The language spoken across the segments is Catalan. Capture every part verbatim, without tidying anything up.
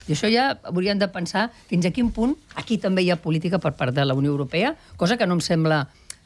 I això ja hauríem de pensar fins a quin punt aquí també hi ha política per part de la Unió Europea, cosa que no em sembla,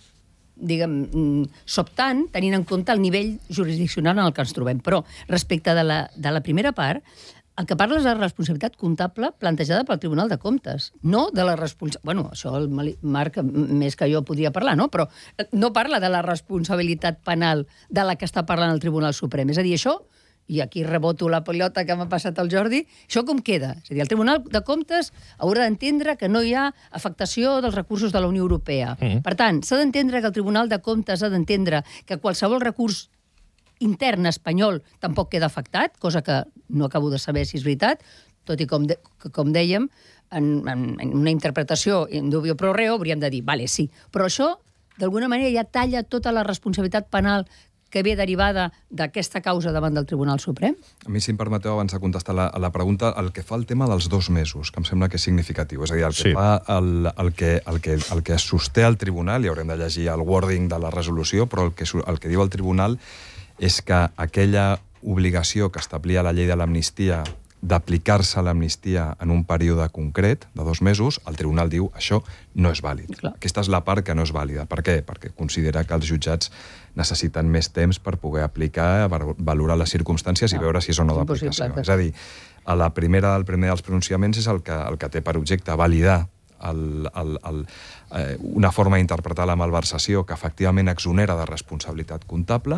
diguem, sobtant, tenint en compte el nivell jurisdiccional en el que ens trobem. Però respecte de la, de la primera part, el que parla és de la responsabilitat comptable plantejada pel Tribunal de Comptes, no de la responsabilitat... Bueno, això el Marc més que jo podria parlar, no? Però no parla de la responsabilitat penal de la que està parlant el Tribunal Suprem. És a dir, això, i aquí reboto la pilota que m'ha passat el Jordi, això com queda? És a dir, el Tribunal de Comptes haurà d'entendre que no hi ha afectació dels recursos de la Unió Europea. Mm. Per tant, s'ha d'entendre que el Tribunal de Comptes ha d'entendre que qualsevol recurs intern espanyol tampoc queda afectat, cosa que no acabo de saber si és veritat, tot i com, de, com dèiem, en, en, en una interpretació in dubio pro reo hauríem de dir, vale, sí, però això d'alguna manera ja talla tota la responsabilitat penal que ve derivada d'aquesta causa davant del Tribunal Suprem? A mi, si em permeteu, abans de contestar la, a la pregunta, el que fa el tema dels dos mesos, que em sembla que és significatiu. És a dir, el que, sí. fa el, el, que, el, que, el que es sosté al Tribunal, i haurem de llegir el wording de la resolució, però el que, el que diu el Tribunal és que aquella obligació que establia la llei de l'amnistia d'aplicar-se l'amnistia en un període concret de dos mesos, el Tribunal diu això no és vàlid. Clar. Aquesta és la part que no és vàlida. Per què? Perquè considera que els jutjats necessiten més temps per poder aplicar, valorar les circumstàncies i veure si és o no d'aplicació. És a dir, a la primera, el primer dels pronunciaments és el que, el que té per objecte validar el, el, el, eh, una forma d'interpretar la malversació que efectivament exonera de responsabilitat comptable,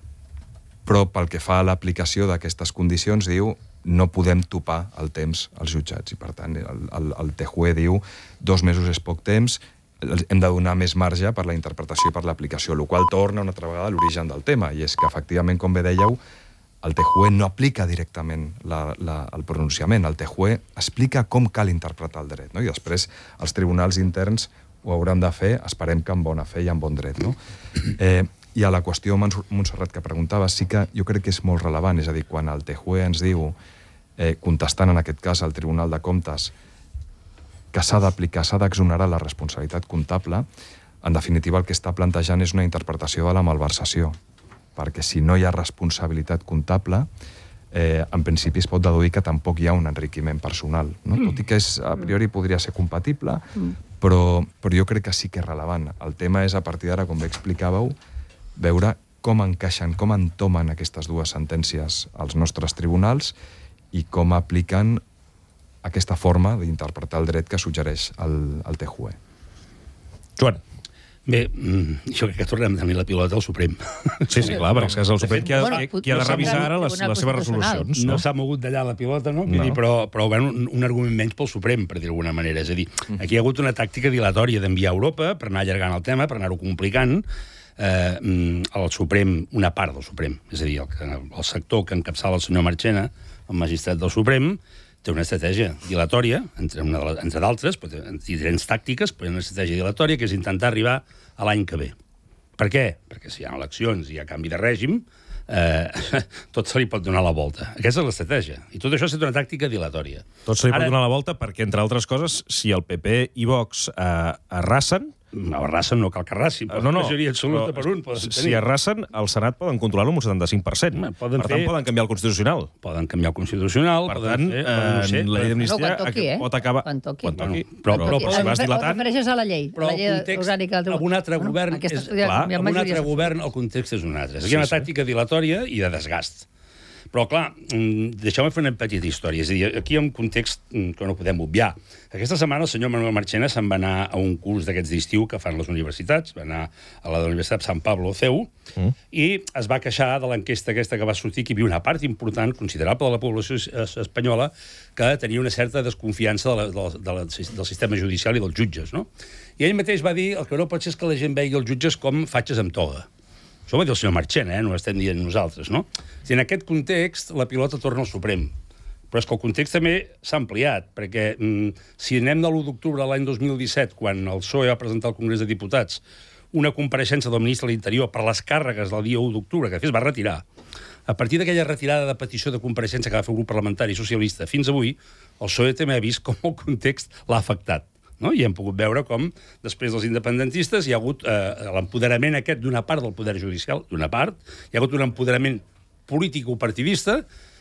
però pel que fa a l'aplicació d'aquestes condicions diu no podem topar el temps als jutjats i per tant el, el, el T J U E diu dos mesos és poc temps, hem de donar més marge per la interpretació i per l'aplicació, el qual torna una altra vegada a l'origen del tema, i és que efectivament, com bé dèieu, el T J U E no aplica directament la, la, el pronunciament, el T J U E explica com cal interpretar el dret, no? I després els tribunals interns ho hauran de fer, esperem que amb bona fe i amb bon dret, no? Eh, I a la qüestió, Montserrat, que preguntava, sí que jo crec que és molt rellevant. És a dir, quan el T J U E ens diu, eh, contestant en aquest cas al Tribunal de Comptes, que s'ha d'aplicar, s'ha d'exonerar la responsabilitat comptable, en definitiva el que està plantejant és una interpretació de la malversació. Perquè si no hi ha responsabilitat comptable, eh, en principi es pot deduir que tampoc hi ha un enriquiment personal. No? Mm. Tot i que és, a priori podria ser compatible, mm. però, però jo crec que sí que és rellevant. El tema és, a partir d'ara, com bé explicàveu, veure com encaixen, com entomen aquestes dues sentències als nostres tribunals i com apliquen aquesta forma d'interpretar el dret que suggereix el, el T J U E. Joan. Bé, jo crec que tornem a tenir la pilota al Suprem. Sí, sí, clar, perquè és el Suprem qui ha, qui ha de revisar ara les, les seves resolucions. No, no s'ha mogut d'allà la pilota, no? no. Dir, però, però bueno, un, un argument menys pel Suprem, per dir d'alguna manera. És a dir, aquí hi ha hagut una tàctica dilatòria d'enviar a Europa per anar allargant el tema, per anar-ho complicant, Eh, el Suprem, una part del Suprem, és a dir, el, el sector que encapçala el senyor Marchena, el magistrat del Suprem, té una estratègia dilatòria, entre, una de les, entre d'altres, diferents tàctiques, però una estratègia dilatòria que és intentar arribar a l'any que ve. Per què? Perquè si hi ha eleccions i hi ha canvi de règim, eh, tot se li pot donar la volta. Aquesta és l'estratègia. I tot això és una tàctica dilatòria. Tot se li Ara... pot donar la volta perquè, entre altres coses, si el P P i Vox eh, arrasen, no, arrasen no cal que arrasin, però no, no, majoria absoluta per un poden tenir. Si arrasen, el Senat poden controlar-lo amb un setanta-cinc per cent. No, poden per fer... tant, poden canviar el Constitucional. Poden canviar el Constitucional. Per poden tant, fer, eh, no sé, la llei d'amnistia no, toqui, eh? pot acabar... Quan toqui. Quan toqui. Bueno, però, però, però, si vas dilatant... O refereixes a la llei. Però la llei el context, orgànica del... amb un altre bueno, govern, aquesta, és, ja, clar, ja amb un altre govern el context és un altre. Aquí hi ha una sí, tàctica sí. dilatòria i de desgast. Però, clar, deixeu-me fer una petita història. És a dir, aquí hi ha un context que no podem obviar. Aquesta setmana el senyor Manuel Marchena se'n va anar a un curs d'aquests d'estiu que fan les universitats, va anar a la Universitat San Pablo C E U, mm. i es va queixar de l'enquesta aquesta que va sortir, que hi havia una part important, considerable de la població espanyola, que tenia una certa desconfiança de la, de la, de la, del sistema judicial i dels jutges, no? I ell mateix va dir el que no pot ser és que la gent vegi els jutges com fatxes amb toga. Això ho va dir el senyor Marchena, eh? No ho estem dient nosaltres, no? I en aquest context, la pilota torna al Suprem. Però és que el context també s'ha ampliat, perquè mm, si anem de l'u d'octubre de l'any dos mil disset, quan el P S O E va presentar al Congrés de Diputats una compareixença del ministre de l'Interior per les càrregues del dia u d'octubre, que després va retirar, a partir d'aquella retirada de petició de compareixença que va fer el grup parlamentari socialista fins avui, el P S O E també ha vist com el context l'ha afectat. No? I hem pogut veure com, després dels independentistes, hi ha hagut eh, l'empoderament aquest d'una part del poder judicial, d'una part, hi ha hagut un empoderament polític-partidista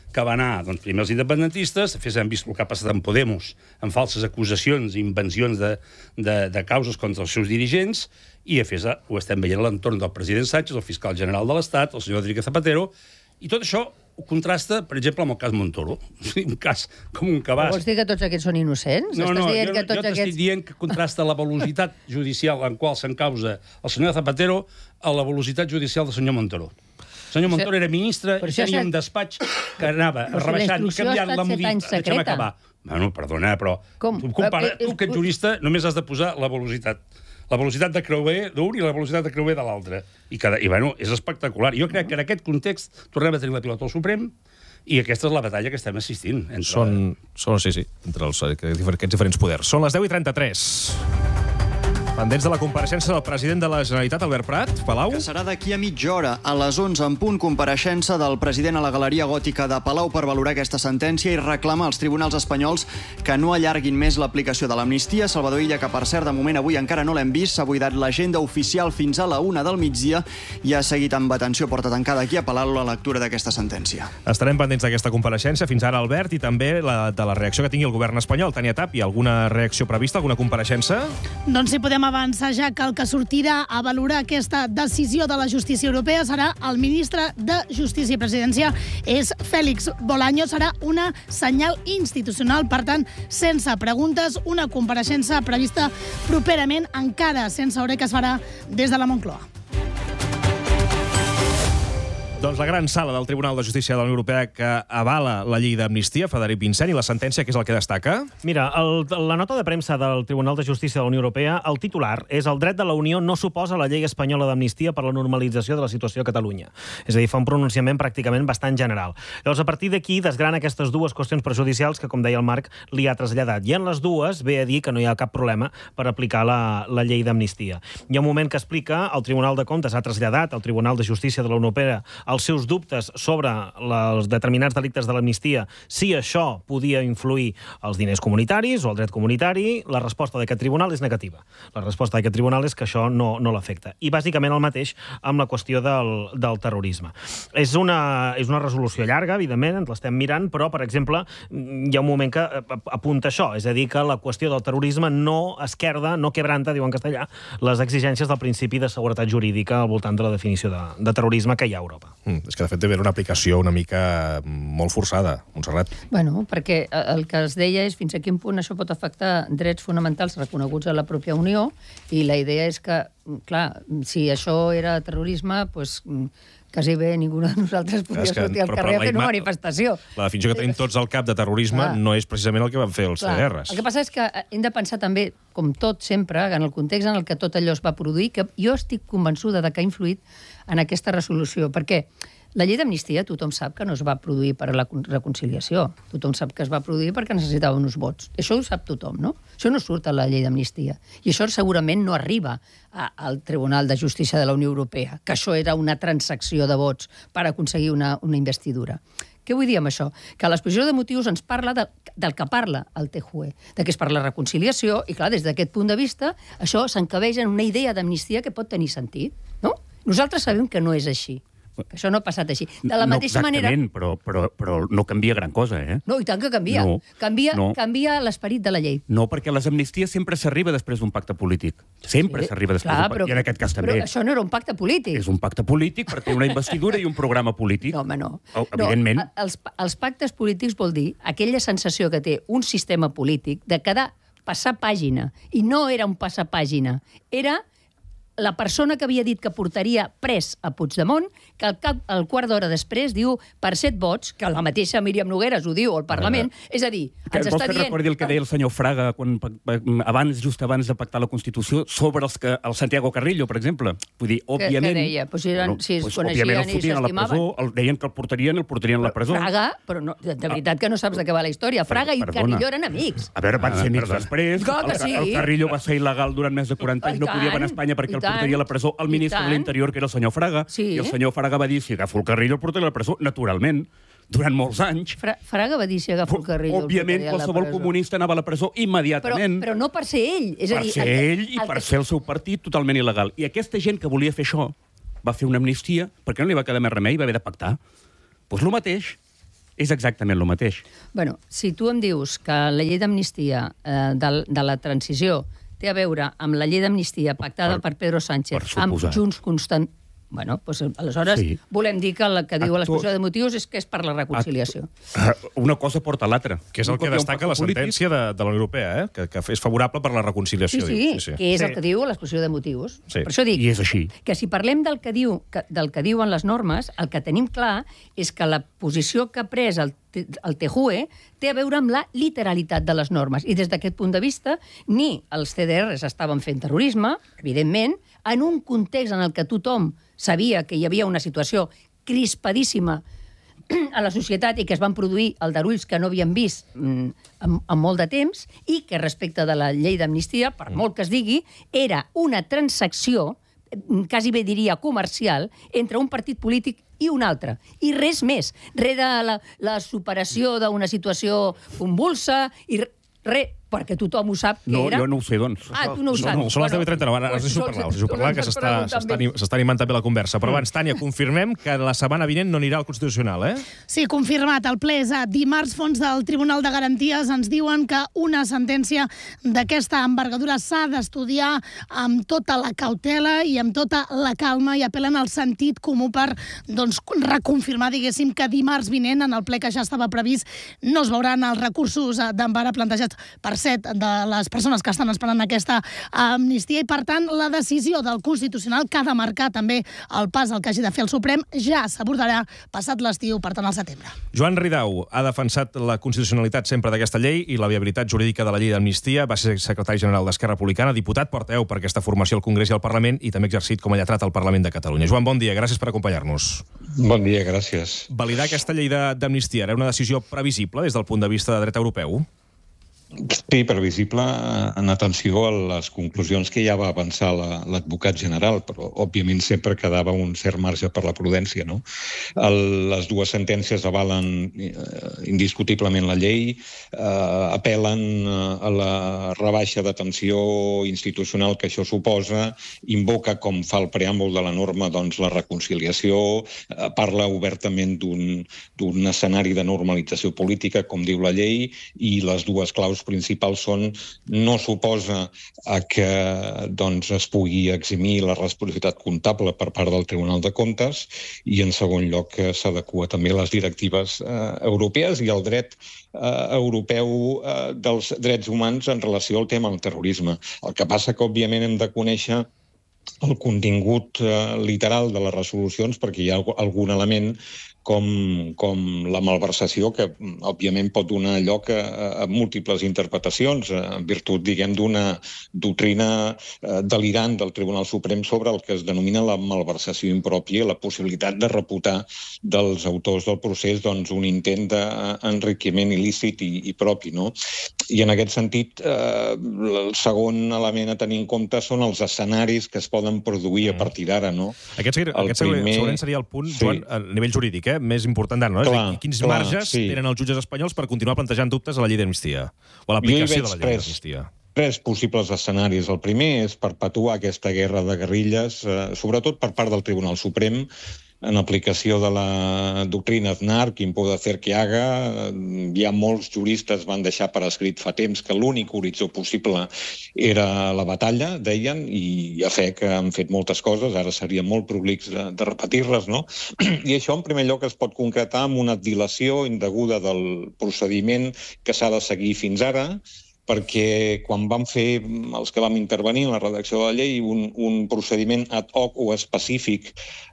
que va anar, doncs, primer els independentistes, després hem vist el que ha passat amb Podemos, amb falses acusacions i invencions de, de, de causes contra els seus dirigents, i després ho estem veient a l'entorn del president Sánchez, el fiscal general de l'Estat, el senyor Rodríguez Zapatero, i tot això ho contrasta, per exemple, amb el cas Montoro. Un cas com un cabàs. Vols dir que tots aquests són innocents? No, no, dient jo, que tots jo t'estic aquests... dient que contrasta la velocitat judicial en qual s'encausa el senyor Zapatero a la velocitat judicial del senyor Montoro. El senyor Montoro era ministre i tenia un despatx que anava rebaixant i canviant la modificació. Deixa'm acabar. Bueno, perdona, però Com? tu, compara, tu que ets jurista només has de posar la velocitat. La velocitat de creuer d'un i la velocitat de creuer de l'altre. I, cada, I, bueno, és espectacular. Jo crec que en aquest context tornem a tenir la pilota al Suprem i aquesta és la batalla que estem assistint. Entre... Són, són, sí, sí, entre els, aquests diferents poders. Són les deu i trenta-tres. Pendents de la compareixença del president de la Generalitat, Albert Prat, Palau. Que serà d'aquí a mitja hora. A les onze en punt, compareixença del president a la Galeria Gòtica de Palau per valorar aquesta sentència i reclamar als tribunals espanyols que no allarguin més l'aplicació de l'amnistia. Salvador Illa, que per cert, de moment avui encara no l'hem vist, s'ha buidat l'agenda oficial fins a la una del migdia i ha seguit amb atenció porta tancada aquí a Palau la lectura d'aquesta sentència. Estarem pendents d'aquesta compareixença. Fins ara, Albert, i també la, de la reacció que tingui el govern espanyol. Tania Tapia, alguna reacció prevista, alguna compareixença? Doncs si podem avançar ja que el que sortirà a valorar aquesta decisió de la justícia europea serà el ministre de Justícia i Presidència, és Félix Bolaño. Serà una senyal institucional, per tant, sense preguntes, una compareixença prevista properament, encara sense saber què es farà des de la Moncloa. Doncs la gran sala del Tribunal de Justícia de la Unió Europea que avala la llei d'amnistia, Frederic Vincent, i la sentència, que és el que destaca? Mira, el, la nota de premsa del Tribunal de Justícia de la Unió Europea, el titular és el dret de la Unió no suposa la llei espanyola d'amnistia per la normalització de la situació a Catalunya. És a dir, fa un pronunciament pràcticament bastant general. Llavors, a partir d'aquí, desgrana aquestes dues qüestions prejudicials que, com deia el Marc, li ha traslladat. I en les dues ve a dir que no hi ha cap problema per aplicar la, la llei d'amnistia. Hi ha un moment que explica, el Tribunal de Comptes ha traslladat al Tribunal de Justícia de la Unió Europea els seus dubtes sobre els determinats delictes de l'amnistia, si això podia influir als diners comunitaris o al dret comunitari. La resposta d'aquest tribunal és negativa. La resposta d'aquest tribunal és que això no, no l'afecta. I bàsicament el mateix amb la qüestió del, del terrorisme. És una, és una resolució llarga, evidentment, ens l'estem mirant, però, per exemple, hi ha un moment que apunta això, és a dir, que la qüestió del terrorisme no esquerda, no quebranta, diu en castellà, les exigències del principi de seguretat jurídica al voltant de la definició de, de terrorisme que hi ha a Europa. Mm, és que, de fet, té una aplicació una mica molt forçada, Montserrat. Bueno, perquè el que es deia és fins a quin punt això pot afectar drets fonamentals reconeguts a la pròpia Unió, i la idea és que, clar, si això era terrorisme, doncs quasi bé ningú de nosaltres podia que, sortir al carrer a fer una manifestació. La definició que tenim tots al cap de terrorisme clar. No és precisament el que van fer els C D Rs. El que passa és que hem de pensar també, com tot sempre, en el context en el que tot allò es va produir, que jo estic convençuda de que ha influït en aquesta resolució, perquè la llei d'amnistia tothom sap que no es va produir per a la reconciliació. Tothom sap que es va produir perquè necessitava uns vots. Això ho sap tothom, no? Això no surt a la llei d'amnistia. I això segurament no arriba a, al Tribunal de Justícia de la Unió Europea, que això era una transacció de vots per aconseguir una, una investidura. Què vull dir amb això? Que l'exposició de motius ens parla de, del que parla el T J U E, de que és per la reconciliació, i clar, des d'aquest punt de vista, això s'encabeix en una idea d'amnistia que pot tenir sentit, no? Nosaltres sabem que no és així. Això no ha passat així. De la mateixa no manera... però, però, però no canvia gran cosa, eh? No, i tant que canvia. No, canvia no. canvia l'esperit de la llei. No, perquè les amnisties sempre s'arriba després d'un pacte polític. Sempre Sí, s'arriba després clar, d'un pacte. però- I en aquest cas també. Però això no era un pacte polític. És un pacte polític per tenir una investidura i un programa polític. No, home, no. Oh, evidentment. No, els, els pactes polítics vol dir aquella sensació que té un sistema polític de quedar, passar pàgina. I no era un passar pàgina. Era la persona que havia dit que portaria pres a Puigdemont, que al, cap, al quart d'hora després diu per set vots, que la mateixa Míriam Nogueras ho diu al Parlament, ah, és a dir, Que, ens vols està que dient... recordi el que deia el senyor Fraga quan, abans, just abans de pactar la Constitució sobre els que, el Santiago Carrillo, per exemple? Vull dir, òbviament... Què deia? Pues si eren- si es coneixien òbviament el i fotien a la s'estimaven. presó, el, deien que el portarien, el portarien a la presó. Fraga, però no, de veritat que no saps de què va la història. Fraga i Perdona. Carrillo eren amics. A veure, van Ah, ser amics perdona. després. Clar que el, sí. el Carrillo va ser il·legal durant més de quaranta anys, I no podia venir a tant, Espanya perquè i el tant, portaria a la presó el i ministre de tant. l'Interior, que era el senyor Fraga. Sí. I el senyor Fraga va dir, si agafo el Carrillo, el portaré a la presó, naturalment, durant molts anys. Fra Fraga va dir si agafo el Carrillo... el Òbviament, portaria a la qualsevol presó. comunista anava a la presó Però, immediatament. però no per ser ell. És a per dir, ser el que- ell i el per que- ser el seu partit totalment il·legal. I aquesta gent que volia fer això va fer una amnistia perquè no li va quedar més remei i va haver de pactar. Doncs el mateix. és exactament el mateix. Bueno, si tu em dius que la llei d'amnistia eh, de, de la transició té a veure amb la llei d'amnistia pactada per, per Pedro Sánchez amb Junts constant... Bueno, doncs aleshores sí. volem dir que el que diu a l'exposició de motius és que és per la reconciliació. Una cosa porta a l'altra. Que és el que destaca la sentència de, de la Unió Europea, eh? que, que és favorable per la reconciliació. Sí, sí, sí, sí. que és sí. el que diu a l'exposició de motius. Sí. Per això dic I és així. que si parlem del que, diu, que, del que diuen les normes, el que tenim clar és que la posició que ha pres el, el T J U E té a veure amb la literalitat de les normes. I des d'aquest punt de vista, ni els C D Rs estaven fent terrorisme, evidentment, en un context en el que tothom sabia que hi havia una situació crispadíssima a la societat i que es van produir aldarulls que no havíem vist mm, en, en molt de temps i que respecte de la llei d'amnistia, per molt que es digui, era una transacció, quasi bé diria comercial, entre un partit polític i un altre. I res més. Res de la, la superació d'una situació convulsa i res, perquè tothom ho sap que no, era... Jo no ho sé, doncs. Ah, tu no ho saps. No, no, són les deu i trenta-nou, ara us deixo parlar, us deixo parlar, que s'està animant també la conversa. Però abans, Tània, confirmem que la setmana vinent no anirà al Constitucional, eh? Sí, confirmat. El ple és a dimarts. Fons del Tribunal de Garanties ens diuen que una sentència d'aquesta envergadura s'ha d'estudiar amb tota la cautela i amb tota la calma i apel·len al sentit comú per doncs, reconfirmar, diguéssim, que dimarts vinent, en el ple que ja estava previst, no es veuran els recursos d'empara plantejats per set de les persones que estan esperant aquesta amnistia i, per tant, la decisió del Constitucional que ha de marcar també el pas al que hagi de fer el Suprem ja s'abordarà passat l'estiu, per tant, al setembre. Joan Ridao ha defensat la constitucionalitat sempre d'aquesta llei i la viabilitat jurídica de la llei d'amnistia, va ser secretari general d'Esquerra Republicana, diputat portaveu per aquesta formació al Congrés i al Parlament i també exercit com a lletrat al Parlament de Catalunya. Joan, bon dia, gràcies per acompanyar-nos. Bon dia, gràcies. Validar aquesta llei d'amnistia era una decisió previsible des del punt de vista de dret europeu? Sí, previsible en atenció a les conclusions que ja va avançar l'advocat general, però òbviament sempre quedava un cert marge per la prudència, no? El, les dues sentències avalen eh, indiscutiblement la llei, eh, apel·len a la rebaixa de tensió institucional que això suposa, invoca, com fa el preàmbul de la norma, doncs, la reconciliació, eh, parla obertament d'un d'un escenari de normalització política, com diu la llei, i les dues claus principals són no suposa a que doncs, es pugui eximir la responsabilitat comptable per part del Tribunal de Comptes i, en segon lloc, que s'adequa també a les directives eh, europees i al dret eh, europeu eh, dels drets humans en relació al tema del terrorisme. El que passa que, òbviament, hem de conèixer el contingut eh, literal de les resolucions perquè hi ha algun element com, com la malversació, que òbviament pot donar lloc a, a múltiples interpretacions, en virtut, diguem, d'una doctrina eh, delirant del Tribunal Suprem sobre el que es denomina la malversació impròpia, la possibilitat de reputar dels autors del procés doncs, un intent d'enriquiment il·lícit i, i propi, no? I en aquest sentit, eh, el segon element a tenir en compte són els escenaris que es poden produir a partir d'ara, no? Aquest, el aquest primer... segurament seria el punt, sí. Joan, a nivell jurídic, eh? més important d'ara, no? Clar, és dir, quins clar, marges sí. tenen els jutges espanyols per continuar plantejant dubtes a la llei d'amnistia o a l'aplicació de la llei d'amnistia? Tres possibles escenaris. El primer és perpetuar aquesta guerra de guerrilles, eh, sobretot per part del Tribunal Suprem, en aplicació de la doctrina Aznar, quien puede hacer que haga. Ja molts juristes van deixar per escrit fa temps que l'únic horitzó possible era la batalla, deien, i a fe que han fet moltes coses, ara seria molt prolix de, de repetir-les, no? I això, en primer lloc, es pot concretar amb una dilació indeguda del procediment que s'ha de seguir fins ara, perquè quan vam fer, els que vam intervenir en la redacció de la llei, un, un procediment ad hoc o específic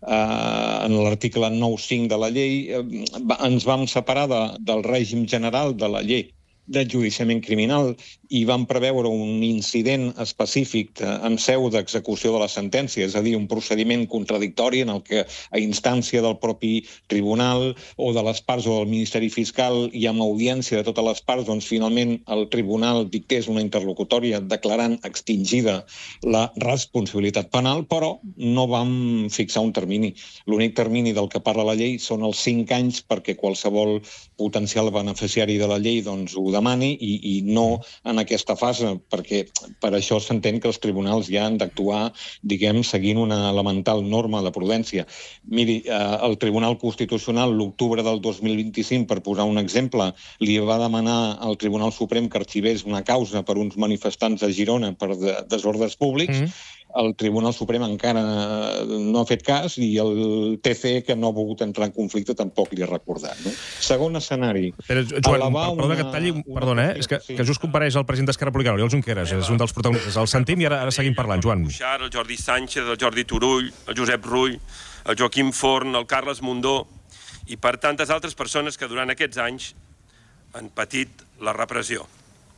eh, en l'article nou punt cinc de la llei, eh, ens vam separar de, del règim general de la llei d'enjudiciament criminal i van preveure un incident específic en seu d'execució de la sentència, és a dir, un procediment contradictori en el que a instància del propi tribunal o de les parts o del Ministeri Fiscal i amb audiència de totes les parts, doncs finalment el tribunal dictés una interlocutòria declarant extingida la responsabilitat penal, però no vam fixar un termini. L'únic termini del que parla la llei són els cinc anys perquè qualsevol potencial beneficiari de la llei doncs ho demani i, i no en aquesta fase, perquè per això s'entén que els tribunals ja han d'actuar, diguem, seguint una elemental norma de prudència. Miri, eh, el Tribunal Constitucional l'octubre del dos mil vint-i-cinc, per posar un exemple, li va demanar al Tribunal Suprem que arxivés una causa per uns manifestants de Girona per de, desordres públics. Mm. El Tribunal Suprem encara no ha fet cas i el T C, que no ha volgut entrar en conflicte, tampoc li ha recordat. No? Segon escenari. Però, Joan, perdona que et talli, perdona, eh? És que, sí. que just compareix el president d'Esquerra Republicana, Oriol Junqueras, és un dels protagonistes. El sentim i ara, ara seguim parlant, Joan. El Jordi Sánchez, el Jordi Turull, el Josep Rull, el Joaquim Forn, el Carles Mundó i per tantes altres persones que durant aquests anys han patit la repressió.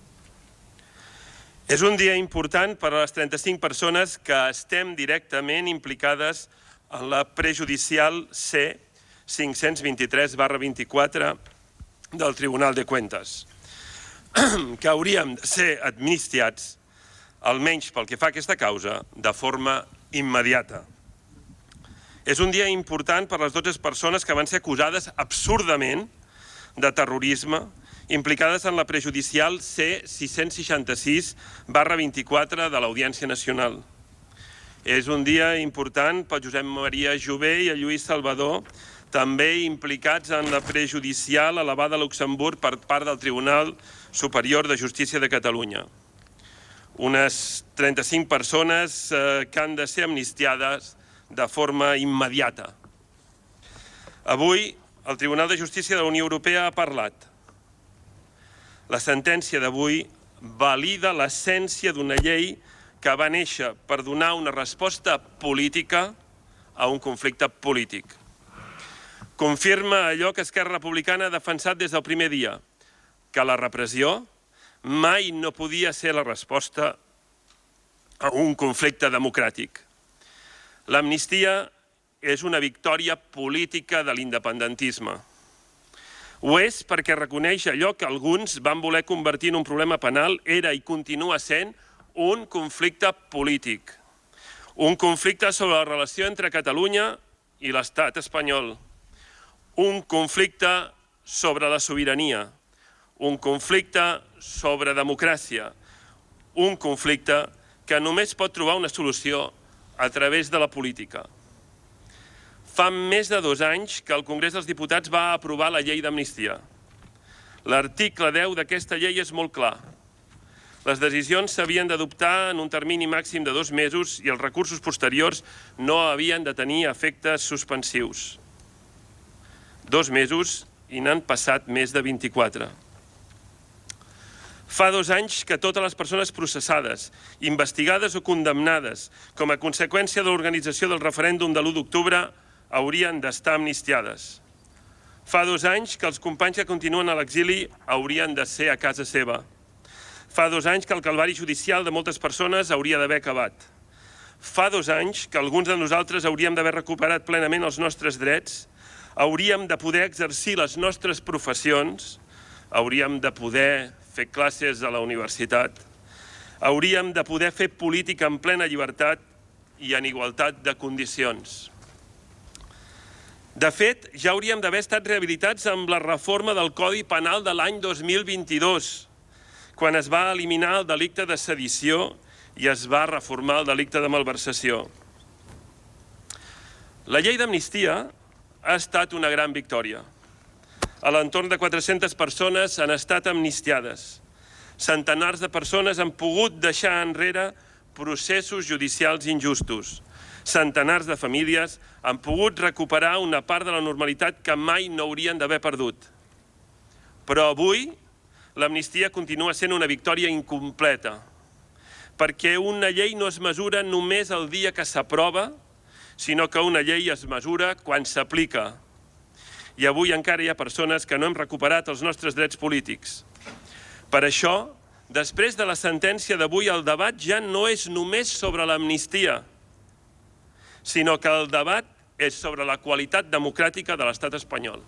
És un dia important per a les trenta-cinc persones que estem directament implicades en la prejudicial C cinc-cents vint-i-tres barra vint-i-quatre del Tribunal de Cuentas, que hauríem de ser amnistiats, almenys pel que fa a aquesta causa, de forma immediata. És un dia important per a les dotze persones que van ser acusades absurdament de terrorisme, implicades en la prejudicial C sis-cents seixanta-sis barra vint-i-quatre de l'Audiència Nacional. És un dia important per Josep Maria Jové i Lluís Salvador, també implicats en la prejudicial elevada a Luxemburg per part del Tribunal Superior de Justícia de Catalunya. Unes trenta-cinc persones eh, que han de ser amnistiades de forma immediata. Avui, el Tribunal de Justícia de la Unió Europea ha parlat. La sentència d'avui valida l'essència d'una llei que va néixer per donar una resposta política a un conflicte polític. Confirma allò que Esquerra Republicana ha defensat des del primer dia, que la repressió mai no podia ser la resposta a un conflicte democràtic. L'amnistia és una victòria política de l'independentisme. Ho és perquè reconeix allò que alguns van voler convertir en un problema penal era i continua sent un conflicte polític. Un conflicte sobre la relació entre Catalunya i l'estat espanyol. Un conflicte sobre la sobirania. Un conflicte sobre democràcia. Un conflicte que només pot trobar una solució a través de la política. Fa més de dos anys que el Congrés dels Diputats va aprovar la llei d'amnistia. L'article deu d'aquesta llei és molt clar. Les decisions s'havien d'adoptar en un termini màxim de dos mesos i els recursos posteriors no havien de tenir efectes suspensius. Dos mesos i n'han passat més de vint-i-quatre. Fa dos anys que totes les persones processades, investigades o condemnades com a conseqüència de l'organització del referèndum de l'u d'octubre haurien d'estar amnistiades. Fa dos anys que els companys que continuen a l'exili haurien de ser a casa seva. Fa dos anys que el calvari judicial de moltes persones hauria d'haver acabat. Fa dos anys que alguns de nosaltres hauríem d'haver recuperat plenament els nostres drets, hauríem de poder exercir les nostres professions, hauríem de poder fer classes a la universitat, hauríem de poder fer política en plena llibertat i en igualtat de condicions. De fet, ja hauríem d'haver estat rehabilitats amb la reforma del Codi Penal de l'any dos mil vint-i-dos, quan es va eliminar el delicte de sedició i es va reformar el delicte de malversació. La llei d'amnistia ha estat una gran victòria. A l'entorn de quatre-centes persones han estat amnistiades. Centenars de persones han pogut deixar enrere processos judicials injustos. Centenars de famílies han pogut recuperar una part de la normalitat que mai no haurien d'haver perdut. Però avui l'amnistia continua sent una victòria incompleta, perquè una llei no es mesura només el dia que s'aprova, sinó que una llei es mesura quan s'aplica. I avui encara hi ha persones que no hem recuperat els nostres drets polítics. Per això, després de la sentència d'avui, el debat ja no és només sobre l'amnistia, sinó que el debat és sobre la qualitat democràtica de l'estat espanyol.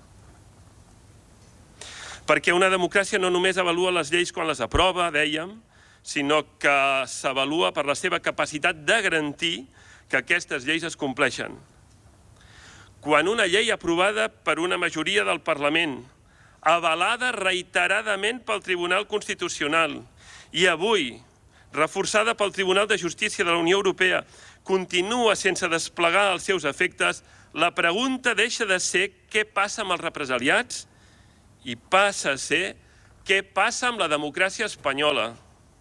Perquè una democràcia no només avalua les lleis quan les aprova, dèiem, sinó que s'avalua per la seva capacitat de garantir que aquestes lleis es compleixen. Quan una llei aprovada per una majoria del Parlament avalada reiteradament pel Tribunal Constitucional i avui reforçada pel Tribunal de Justícia de la Unió Europea, continua sense desplegar els seus efectes, la pregunta deixa de ser què passa amb els represaliats i passa a ser què passa amb la democràcia espanyola.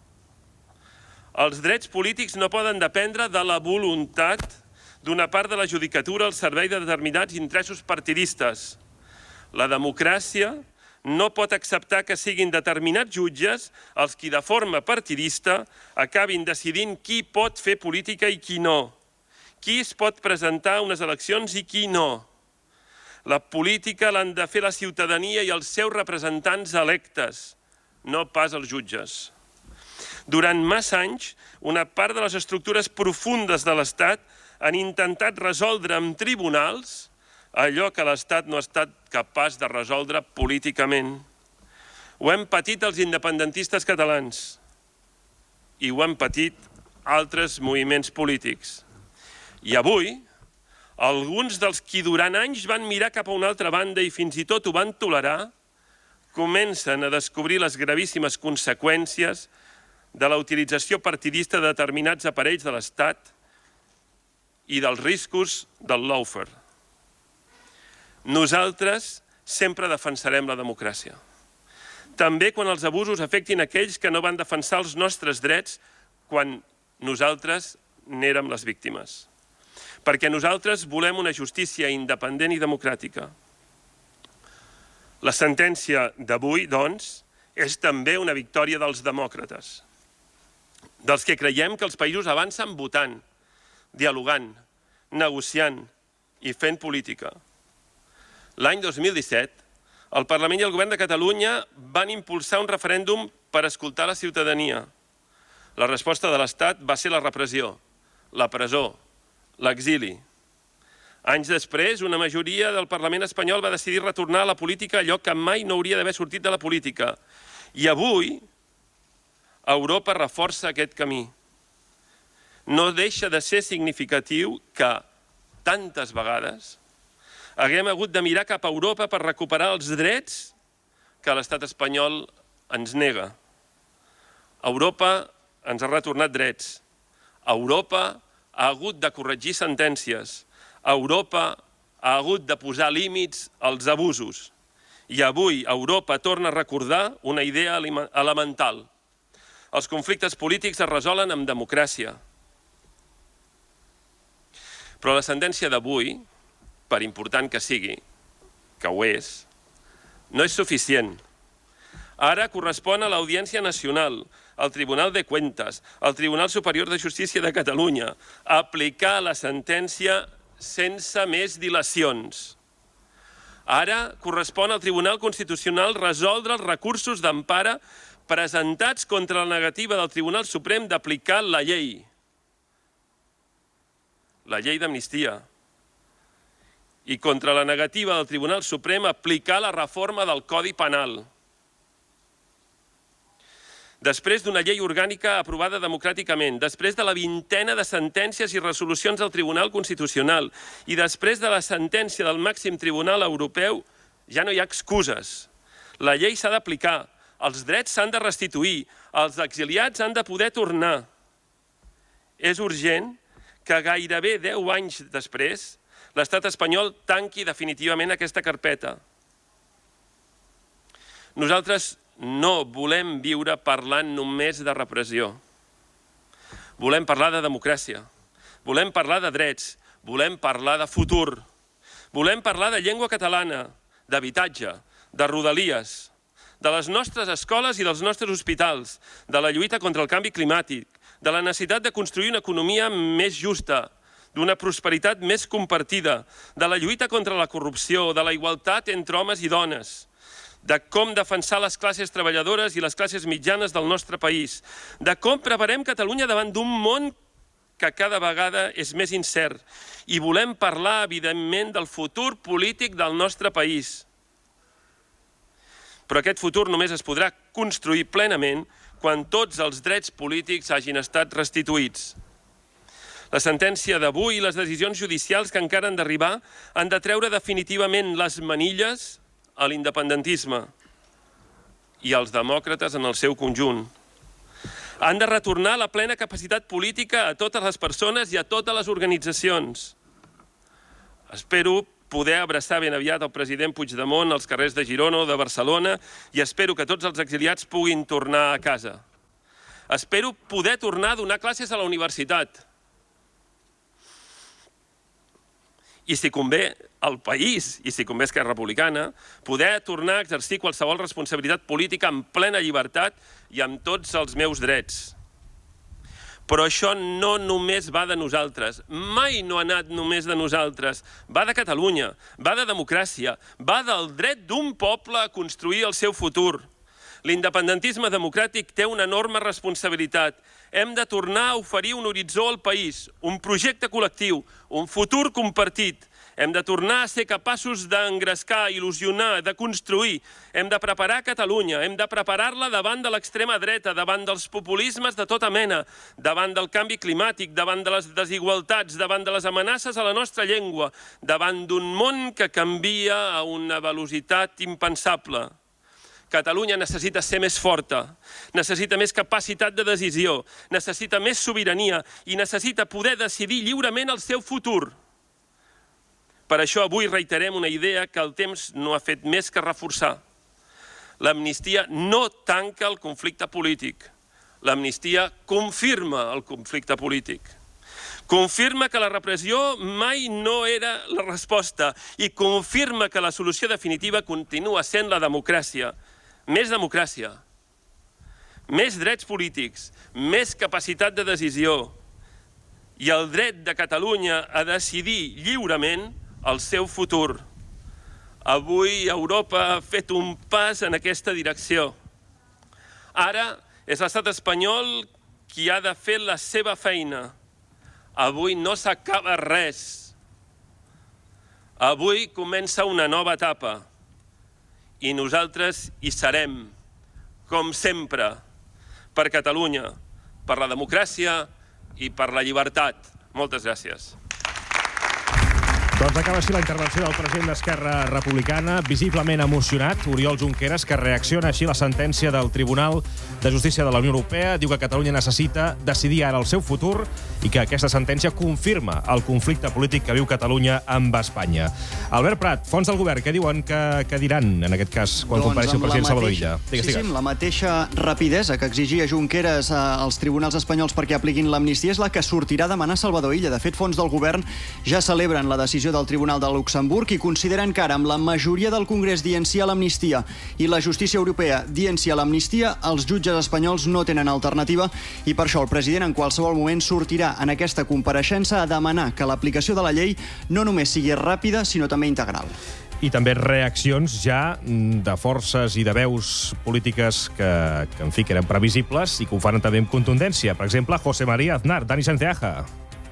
Els drets polítics no poden dependre de la voluntat d'una part de la judicatura al servei de determinats interessos partidistes. La democràcia no pot acceptar que siguin determinats jutges els qui de forma partidista acabin decidint qui pot fer política i qui no, qui es pot presentar a unes eleccions i qui no. La política l'han de fer la ciutadania i els seus representants electes, no pas els jutges. Durant massa anys, una part de les estructures profundes de l'Estat han intentat resoldre amb tribunals allò que l'Estat no ha estat capaç de resoldre políticament. Ho hem patit els independentistes catalans i ho han patit altres moviments polítics. I avui, alguns dels qui durant anys van mirar cap a una altra banda i fins i tot ho van tolerar, comencen a descobrir les gravíssimes conseqüències de la utilització partidista de determinats aparells de l'Estat i dels riscos del lawfare. Nosaltres sempre defensarem la democràcia. També quan els abusos afectin aquells que no van defensar els nostres drets quan nosaltres n'érem les víctimes. Perquè nosaltres volem una justícia independent i democràtica. La sentència d'avui, doncs, és també una victòria dels demòcrates, dels que creiem que els països avancen votant, dialogant, negociant i fent política. L'any dos mil disset, el Parlament i el Govern de Catalunya van impulsar un referèndum per escoltar la ciutadania. La resposta de l'Estat va ser la repressió, la presó, l'exili. Anys després, una majoria del Parlament espanyol va decidir retornar a la política allò que mai no hauria d'haver sortit de la política. I avui, Europa reforça aquest camí. No deixa de ser significatiu que, tantes vegades, haguem hagut de mirar cap a Europa per recuperar els drets que l'estat espanyol ens nega. Europa ens ha retornat drets. Europa ha hagut de corregir sentències. Europa ha hagut de posar límits als abusos. I avui Europa torna a recordar una idea elemental. Els conflictes polítics es resolen amb democràcia. Però la sentència d'avui, per important que sigui, que ho és, no és suficient. Ara correspon a l'Audiència Nacional, al Tribunal de Cuentas, al Tribunal Superior de Justícia de Catalunya, aplicar la sentència sense més dilacions. Ara correspon al Tribunal Constitucional resoldre els recursos d'empara presentats contra la negativa del Tribunal Suprem d'aplicar la llei. La llei d'amnistia. I contra la negativa del Tribunal Suprem aplicar la reforma del Codi Penal. Després d'una llei orgànica aprovada democràticament, després de la vintena de sentències i resolucions del Tribunal Constitucional i després de la sentència del màxim tribunal europeu, ja no hi ha excuses. La llei s'ha d'aplicar, els drets s'han de restituir, els exiliats han de poder tornar. És urgent que gairebé deu anys després l'estat espanyol tanqui definitivament aquesta carpeta. Nosaltres no volem viure parlant només de repressió. Volem parlar de democràcia. Volem parlar de drets. Volem parlar de futur. Volem parlar de llengua catalana, d'habitatge, de rodalies, de les nostres escoles i dels nostres hospitals, de la lluita contra el canvi climàtic, de la necessitat de construir una economia més justa, d'una prosperitat més compartida, de la lluita contra la corrupció, de la igualtat entre homes i dones, de com defensar les classes treballadores i les classes mitjanes del nostre país, de com preparem Catalunya davant d'un món que cada vegada és més incert. I volem parlar, evidentment, del futur polític del nostre país. Però aquest futur només es podrà construir plenament quan tots els drets polítics hagin estat restituïts. La sentència d'avui i les decisions judicials que encara han d'arribar han de treure definitivament les manilles a l'independentisme i als demòcrates en el seu conjunt. Han de retornar la plena capacitat política a totes les persones i a totes les organitzacions. Espero poder abraçar ben aviat el president Puigdemont als carrers de Girona o de Barcelona i espero que tots els exiliats puguin tornar a casa. Espero poder tornar a donar classes a la universitat. I si convé al país, i si convé Esquerra Republicana, poder tornar a exercir qualsevol responsabilitat política amb plena llibertat i amb tots els meus drets. Però això no només va de nosaltres, mai no ha anat només de nosaltres, va de Catalunya, va de democràcia, va del dret d'un poble a construir el seu futur. L'independentisme democràtic té una enorme responsabilitat. Hem de tornar a oferir un horitzó al país, un projecte col·lectiu, un futur compartit. Hem de tornar a ser capaços d'engrescar, il·lusionar, de construir. Hem de preparar Catalunya, hem de preparar-la davant de l'extrema dreta, davant dels populismes de tota mena, davant del canvi climàtic, davant de les desigualtats, davant de les amenaces a la nostra llengua, davant d'un món que canvia a una velocitat impensable. Catalunya necessita ser més forta, necessita més capacitat de decisió, necessita més sobirania i necessita poder decidir lliurement el seu futur. Per això avui reiterem una idea que el temps no ha fet més que reforçar. L'amnistia no tanca el conflicte polític. L'amnistia confirma el conflicte polític. Confirma que la repressió mai no era la resposta i confirma que la solució definitiva continua sent la democràcia. Més democràcia, més drets polítics, més capacitat de decisió i el dret de Catalunya a decidir lliurement el seu futur. Avui Europa ha fet un pas en aquesta direcció. Ara és l'estat espanyol qui ha de fer la seva feina. Avui no s'acaba res. Avui comença una nova etapa. I nosaltres hi serem, com sempre, per Catalunya, per la democràcia i per la llibertat. Moltes gràcies. Doncs acaba així la intervenció del president d'Esquerra Republicana, visiblement emocionat, Oriol Junqueras, que reacciona així a la sentència del Tribunal de Justícia de la Unió Europea. Diu que Catalunya necessita decidir ara el seu futur i que aquesta sentència confirma el conflicte polític que viu Catalunya amb Espanya. Albert Prat, fons del govern, què diuen que, que diran, en aquest cas, quan doncs compareixi el president Salvador Illa? Digues, sí, sí, amb la mateixa rapidesa que exigia Junqueras als tribunals espanyols perquè apliquin l'amnistia és la que sortirà a demanar Salvador Illa. De fet, fons del govern ja celebren la decisió del Tribunal de Luxemburg i consideren que ara, amb la majoria del Congrés dient sí a l'amnistia i la justícia europea dient sí a l'amnistia, els jutges espanyols no tenen alternativa i per això el president en qualsevol moment sortirà en aquesta compareixença a demanar que l'aplicació de la llei no només sigui ràpida, sinó també integral. I també reaccions ja de forces i de veus polítiques que, que en fi, que eren previsibles i que ho fan també amb contundència. Per exemple, José María Aznar, Dani Sanceaja.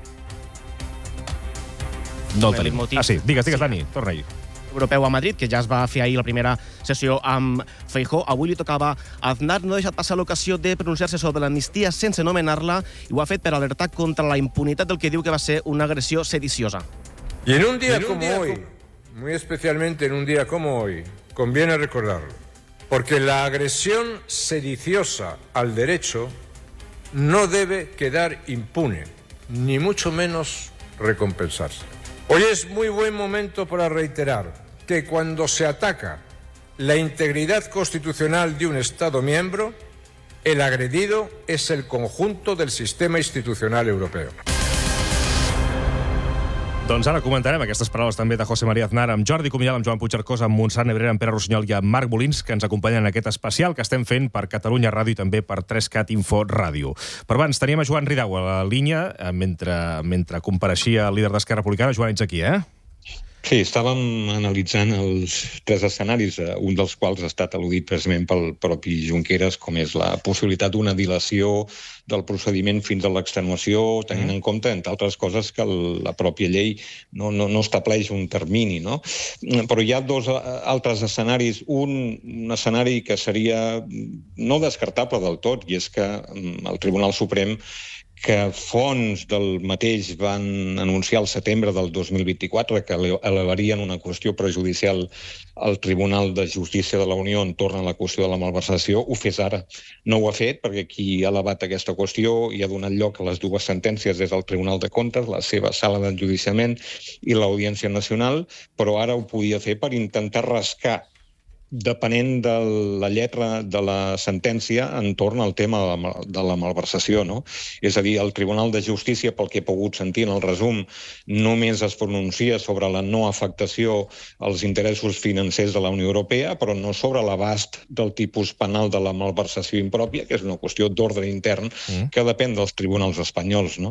No el tenim. Ah, sí. Digues, digues, sí. Dani, torna-hi. Europeu a Madrid, que ja es va fer ahir la primera sessió amb Feijóo. Avui li tocava a Aznar, no ha deixat passar l'ocasió de pronunciar-se sobre l'amnistia sense nomenar-la i ho ha fet per alertar contra la impunitat del que diu que va ser una agressió sediciosa. Y en un día en un como día hoy, como... muy especialmente en un día como hoy, conviene recordarlo, porque la agresión sediciosa al derecho no debe quedar impune, ni mucho menos recompensarse. Hoy es muy buen momento para reiterar que cuando se ataca la integridad constitucional de un Estado miembro, el agredido es el conjunto del sistema institucional europeo. Doncs ara comentarem aquestes paraules també de José María Aznar amb Jordi Cuminal, amb Joan Puigcercós, amb Montserrat Nebrera, amb Pere Rossinyol i amb Marc Molins, que ens acompanyen en aquest especial que estem fent per Catalunya Ràdio i també per tres cat Info Ràdio. Però abans teníem a Joan Ridao a la línia mentre, mentre compareixia el líder d'Esquerra Republicana. Joan, ets aquí, eh? Sí, estàvem analitzant els tres escenaris, un dels quals ha estat al·ludit precisament pel propi Junqueras, com és la possibilitat d'una dilació del procediment fins a l'extenuació, tenint en compte, entre altres coses, que la pròpia llei no, no, no estableix un termini, no? Però hi ha dos altres escenaris. Un, un escenari que seria no descartable del tot, i és que el Tribunal Suprem que fonts del mateix van anunciar al setembre del dos mil vint-i-quatre que elevarien una qüestió prejudicial al Tribunal de Justícia de la Unió entorn a la qüestió de la malversació, ho fes ara. No ho ha fet perquè qui ha elevat aquesta qüestió i ha donat lloc a les dues sentències des del Tribunal de Comptes, la seva sala d'enjudiciament i l'Audiència Nacional, però ara ho podia fer per intentar rascar, depenent de la lletra de la sentència, entorn al tema de la, de la malversació, no? És a dir, el Tribunal de Justícia, pel que he pogut sentir en el resum, només es pronuncia sobre la no afectació als interessos financers de la Unió Europea, però no sobre l'abast del tipus penal de la malversació impròpia, que és una qüestió d'ordre intern mm. que depèn dels tribunals espanyols, no?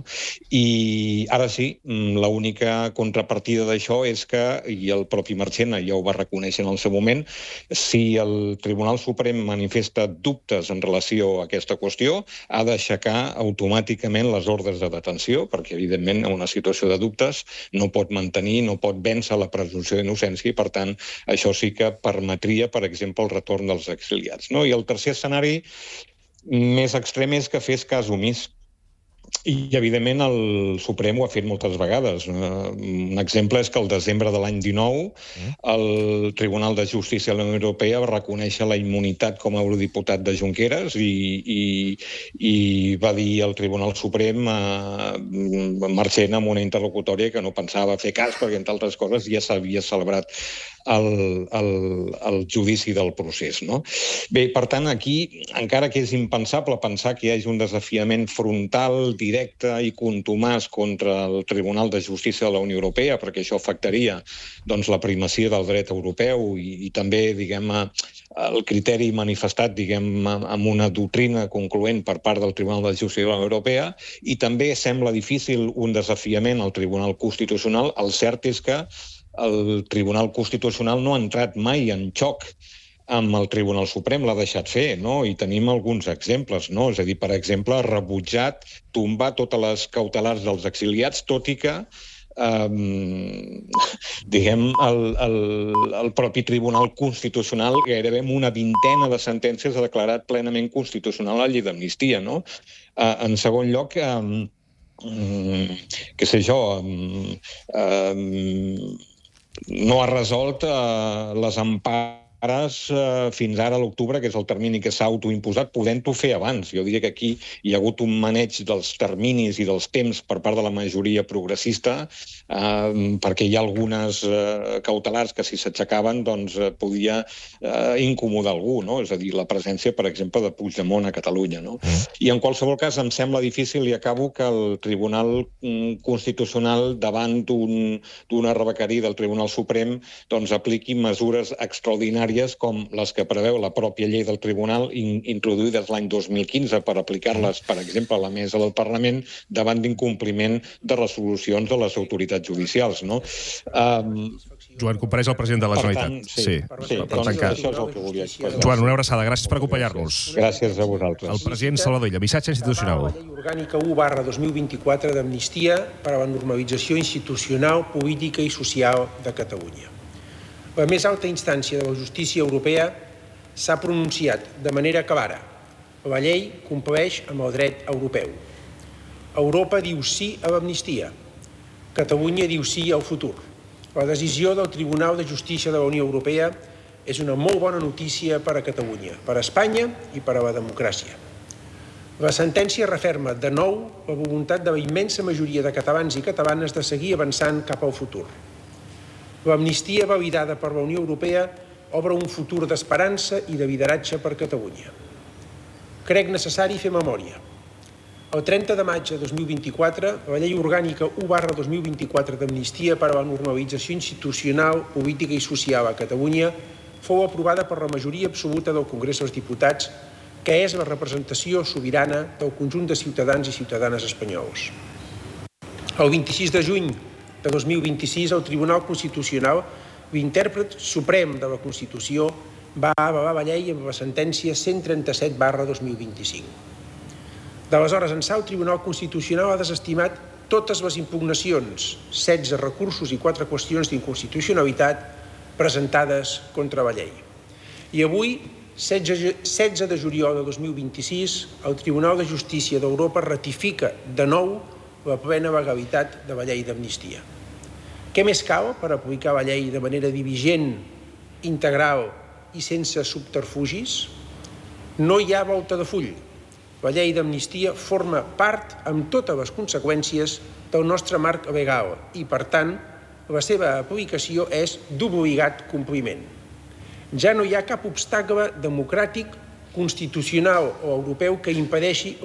I ara sí, l'única contrapartida d'això és que, i el propi Marchena ja ho va reconèixer en el seu moment, si el Tribunal Suprem manifesta dubtes en relació a aquesta qüestió, ha d'aixecar automàticament les ordres de detenció, perquè, evidentment, en una situació de dubtes no pot mantenir, no pot vèncer la presumpció d'innocència i, per tant, això sí que permetria, per exemple, el retorn dels exiliats. No? I el tercer escenari més extrem és que fes cas omís. I, evidentment, el Suprem ho ha fet moltes vegades. Un exemple és que el desembre de l'any dinou el Tribunal de Justícia de la Unió Europea va reconèixer la immunitat com a eurodiputat de Junqueras i, i, i va dir al Tribunal Suprem a Marchena amb una interlocutòria que no pensava fer cas perquè, entre altres coses, ja s'havia celebrat El, el, el judici del procés. No? Bé, per tant, aquí, encara que és impensable pensar que hi hagi un desafiament frontal, directe i contumàs contra el Tribunal de Justícia de la Unió Europea, perquè això afectaria doncs, la primacia del dret europeu i, i també, diguem, el criteri manifestat, diguem, amb una doctrina concloent per part del Tribunal de Justícia de la Unió Europea, i també sembla difícil un desafiament al Tribunal Constitucional. El cert és que el Tribunal Constitucional no ha entrat mai en xoc amb el Tribunal Suprem, l'ha deixat fer, no? I tenim alguns exemples, no? És a dir, per exemple, ha rebutjat tombar totes les cautelars dels exiliats, tot i que eh, diguem, el, el, el propi Tribunal Constitucional gairebé amb una vintena de sentències ha declarat plenament constitucional la llei d'amnistia, no? Eh, en segon lloc, eh, eh, què sé jo, eh, eh, no ha resolt eh, les empares eh, fins ara a l'octubre, que és el termini que s'ha autoimposat, podent-ho fer abans. Jo diria que aquí hi ha hagut un maneig dels terminis i dels temps per part de la majoria progressista, eh, perquè hi ha algunes eh, cautelars que si s'aixecaven doncs eh, podia eh, incomodar algú, no? És a dir, la presència, per exemple, de Puigdemont a Catalunya, no? Mm. I en qualsevol cas em sembla difícil, i acabo, que el Tribunal Constitucional, davant d'un, d'una rebequeria del Tribunal Suprem, doncs apliqui mesures extraordinàries com les que preveu la pròpia llei del Tribunal, in, introduïdes l'any dos mil quinze per aplicar-les, per exemple, a la mesa del Parlament davant d'incompliment de resolucions de les autoritats judicials, no? Um, Joan, compareix el president de la Generalitat. Tant, sí, sí, per, sí, per doncs tancar. Això és el que volia expressar. Joan, una abraçada. Gràcies per acompanyar-nos. Gràcies a vosaltres. El president Salvador Illa, missatge institucional. La llei orgànica u barra dos mil vint-i-quatre d'amnistia per a la normalització institucional, política i social de Catalunya. La més alta instància de la justícia europea s'ha pronunciat de manera clara. La llei compleix amb el dret europeu. Europa diu sí a l'amnistia. Catalunya diu sí al futur. La decisió del Tribunal de Justícia de la Unió Europea és una molt bona notícia per a Catalunya, per a Espanya i per a la democràcia. La sentència referma de nou la voluntat de la immensa majoria de catalans i catalanes de seguir avançant cap al futur. L'amnistia validada per la Unió Europea obre un futur d'esperança i de lideratge per Catalunya. Crec necessari fer memòria. El trenta de maig de dos mil vint-i-quatre, la llei orgànica u barra dos mil vint-i-quatre d'amnistia per a la normalització institucional, política i social a Catalunya fou aprovada per la majoria absoluta del Congrés dels Diputats, que és la representació sobirana del conjunt de ciutadans i ciutadanes espanyols. El vint-i-sis de juny de dos mil vint-i-sis, el Tribunal Constitucional, l'intèrpret suprem de la Constitució, va avalar la llei amb la sentència cent trenta-set barra dos mil vint-i-cinc. D'aleshores ençà, el Tribunal Constitucional ha desestimat totes les impugnacions, setze recursos i quatre qüestions d'inconstitucionalitat presentades contra la llei. I avui setze de juliol de dos mil vint-i-sis, el Tribunal de Justícia d'Europa ratifica de nou la plena legalitat de la llei d'amnistia. Què més cal per aplicar la llei de manera diligent, integral i sense subterfugis? No hi ha volta de full. La llei d'amnistia forma part, amb totes les conseqüències, del nostre marc legal i, per tant, la seva aplicació és d'obligat compliment. Ja no hi ha cap obstacle democràtic, constitucional o europeu que impedeixi